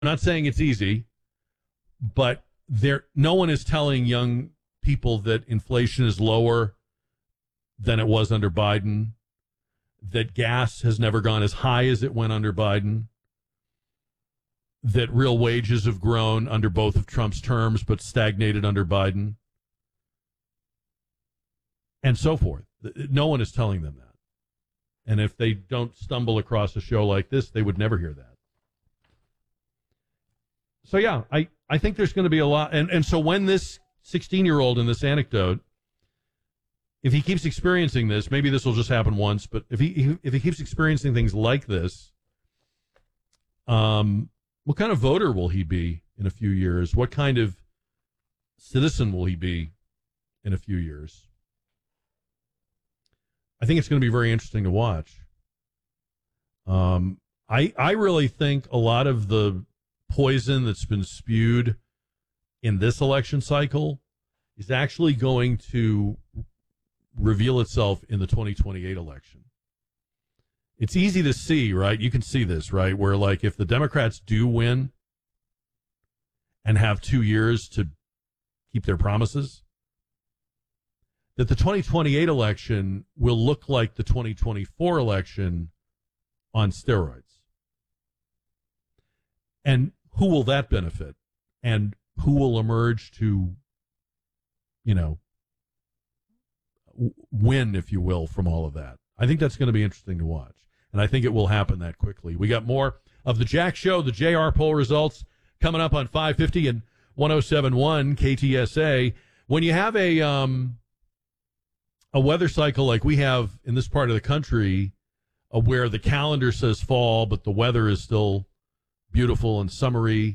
not saying it's easy, but no one is telling young people that inflation is lower than it was under Biden, that gas has never gone as high as it went under Biden, that real wages have grown under both of Trump's terms but stagnated under Biden, and so forth. No one is telling them that. And if they don't stumble across a show like this, they would never hear that. So, yeah, I think there's going to be a lot. And so when this 16-year-old in this anecdote, if he keeps experiencing this, maybe this will just happen once, but if he keeps experiencing things like this, what kind of voter will he be in a few years? What kind of citizen will he be in a few years? I think it's going to be very interesting to watch. I really think a lot of the poison that's been spewed in this election cycle is actually going to reveal itself in the 2028 election. It's easy to see, right? You can see this, right? Where, like, if the Democrats do win and have 2 years to keep their promises, that the 2028 election will look like the 2024 election on steroids. And who will that benefit? And who will emerge to, win, if you will, from all of that? I think that's going to be interesting to watch. And I think it will happen that quickly. We got more of the Jack Show, the JR poll results coming up on 550 and 107.1 KTSA. When you have a weather cycle like we have in this part of the country, where the calendar says fall, but the weather is still beautiful and summery,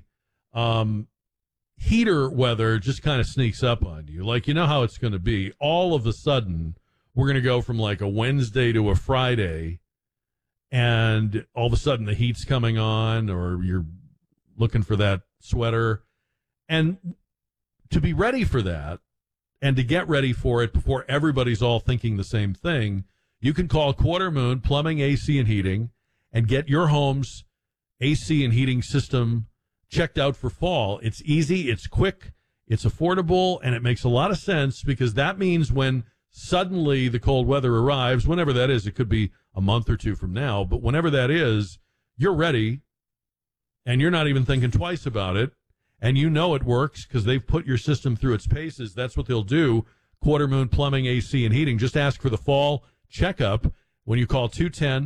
heater weather just kind of sneaks up on you. Like, you know how it's going to be. All of a sudden, we're going to go from like a Wednesday to a Friday, and all of a sudden the heat's coming on, or you're looking for that sweater. And to be ready for that, and to get ready for it before everybody's all thinking the same thing, you can call Quarter Moon Plumbing, AC, and Heating and get your home's AC and heating system checked out for fall. It's easy, it's quick, it's affordable, and it makes a lot of sense, because that means when suddenly the cold weather arrives, whenever that is, it could be a month or two from now, but whenever that is, you're ready, and you're not even thinking twice about it, and you know it works because they've put your system through its paces. That's what they'll do. Quarter Moon Plumbing, AC, and Heating. Just ask for the fall checkup when you call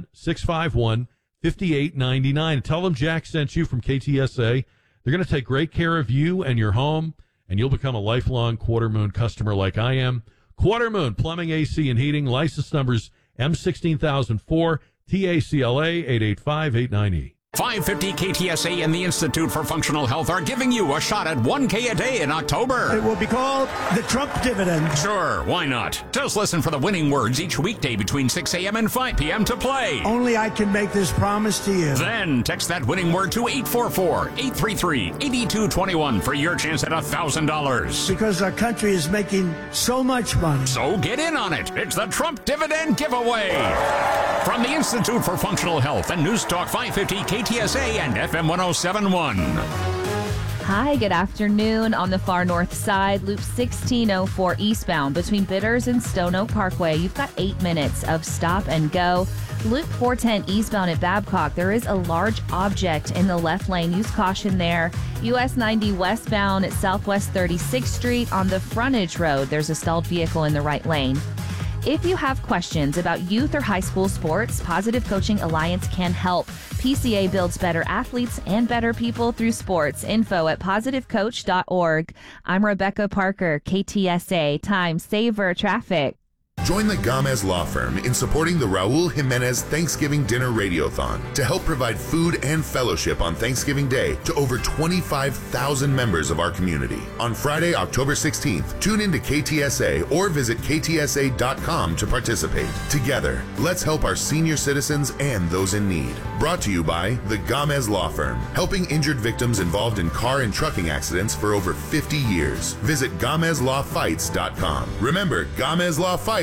210-651-5899. Tell them Jack sent you from KTSA. They're going to take great care of you and your home, and you'll become a lifelong Quarter Moon customer like I am. Quarter Moon Plumbing, AC, and Heating. License numbers M16004, TACLA 88589E. 550 KTSA and the Institute for Functional Health are giving you a shot at $1K a day in October. It will be called the Trump Dividend. Sure, why not? Just listen for the winning words each weekday between 6 a.m. and 5 p.m. to play. Only I can make this promise to you. Then text that winning word to 844-833-8221 for your chance at $1,000. Because our country is making so much money. So get in on it. It's the Trump Dividend Giveaway. From the Institute for Functional Health and News Talk 550 KTSA and FM 107.1. Hi, good afternoon. On the far north side, Loop 1604 eastbound between Bitters and Stone Oak Parkway. You've got 8 minutes of stop and go. Loop 410 eastbound at Babcock, there is a large object in the left lane. Use caution there. US 90 westbound at Southwest 36th Street on the frontage road. There's a stalled vehicle in the right lane. If you have questions about youth or high school sports, Positive Coaching Alliance can help. PCA builds better athletes and better people through sports. Info at positivecoach.org. I'm Rebecca Parker, KTSA, Time Saver Traffic. Join the Gamez Law Firm in supporting the Raul Jimenez Thanksgiving Dinner Radiothon to help provide food and fellowship on Thanksgiving Day to over 25,000 members of our community. On Friday, October 16th, tune into KTSA or visit ktsa.com to participate. Together, let's help our senior citizens and those in need. Brought to you by the Gamez Law Firm, helping injured victims involved in car and trucking accidents for over 50 years. Visit GamezLawFights.com. Remember, Gamez Law Fights,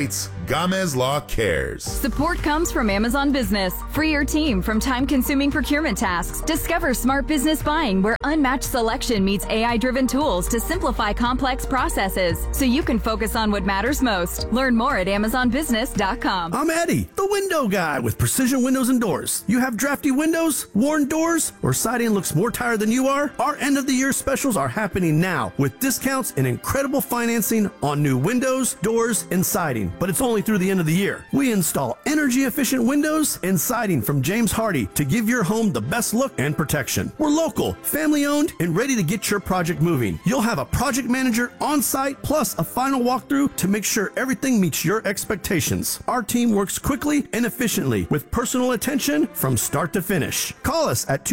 Gamez Law cares. Support comes from Amazon Business. Free your team from time-consuming procurement tasks. Discover smart business buying where unmatched selection meets AI-driven tools to simplify complex processes so you can focus on what matters most. Learn more at amazonbusiness.com. I'm Eddie, the window guy with Precision Windows and Doors. You have drafty windows, worn doors, or siding looks more tired than you are? Our end-of-the-year specials are happening now with discounts and incredible financing on new windows, doors, and siding. But it's only through the end of the year. We install energy-efficient windows and siding from James Hardy to give your home the best look and protection. We're local, family-owned, and ready to get your project moving. You'll have a project manager on site plus a final walkthrough to make sure everything meets your expectations. Our team works quickly and efficiently with personal attention from start to finish. Call us at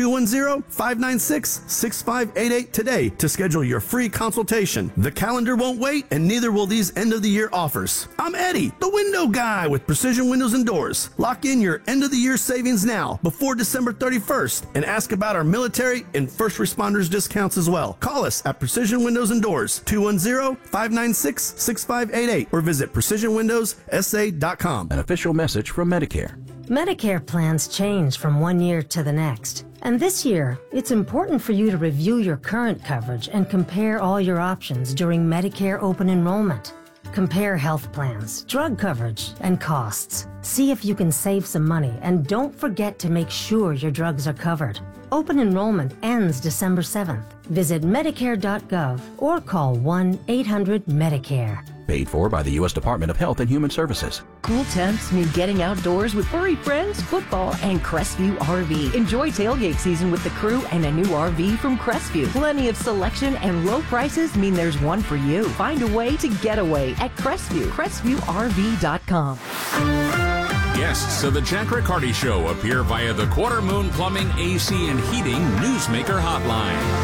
210-596-6588 today to schedule your free consultation. The calendar won't wait, and neither will these end-of-the-year offers. I'm Eddie, the window guy with Precision Windows and Doors. Lock in your end-of-the-year savings now before December 31st and ask about our military and first responders discounts as well. Call us at Precision Windows and Doors, 210-596-6588, or visit precisionwindowssa.com. An official message from Medicare. Medicare plans change from one year to the next. And this year, it's important for you to review your current coverage and compare all your options during Medicare open enrollment. Compare health plans, drug coverage, and costs. See if you can save some money, and don't forget to make sure your drugs are covered. Open enrollment ends December 7th. Visit Medicare.gov or call 1-800-MEDICARE. Paid for by the U.S. Department of Health and Human Services. Cool temps mean getting outdoors with furry friends, football, and Crestview RV. Enjoy tailgate season with the crew and a new RV from Crestview. Plenty of selection and low prices mean there's one for you. Find a way to get away at Crestview. CrestviewRV.com. Guests of the Jack Riccardi Show appear via the Quarter Moon Plumbing, AC, and Heating Newsmaker Hotline.